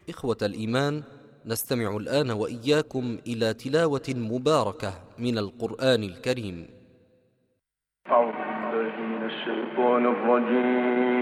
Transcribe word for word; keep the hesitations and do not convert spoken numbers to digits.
إخوة الإيمان، نستمع الآن وإياكم إلى تلاوة مباركة من القرآن الكريم. أعوذ بالله من الشيطان الرجيم.